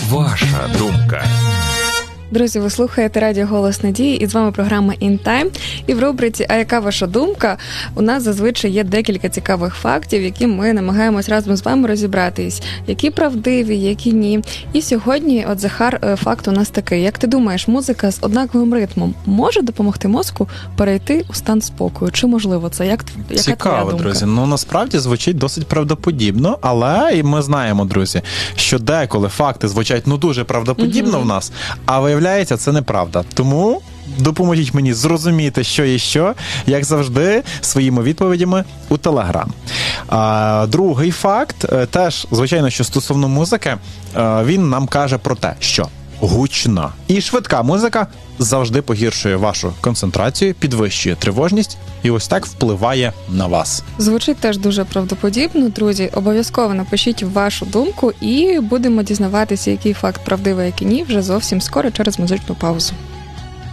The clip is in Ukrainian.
ваша думка? Друзі, ви слухаєте Радіо Голос Надії, і з вами програма In Time. І в рубриці «А яка ваша думка?» у нас зазвичай є декілька цікавих фактів, які ми намагаємось разом з вами розібратись. Які правдиві, які ні. І сьогодні, от, Захар, факт у нас такий. Як ти думаєш, музика з однаковим ритмом може допомогти мозку перейти у стан спокою? Чи можливо це? Яка Цікаво, друзі. Насправді звучить досить правдоподібно, але і ми знаємо, друзі, що деколи факти звучать дуже правдоподібно в нас, а виявляється, це неправда. Тому допоможіть мені зрозуміти, що є що, як завжди, своїми відповідями у Телеграм. Другий факт, теж, звичайно, що стосовно музики, він нам каже про те, що гучна і швидка музика завжди погіршує вашу концентрацію, підвищує тривожність і ось так впливає на вас. Звучить теж дуже правдоподібно. Друзі, обов'язково напишіть вашу думку і будемо дізнаватися, який факт правдивий, який ні, вже зовсім скоро через музичну паузу.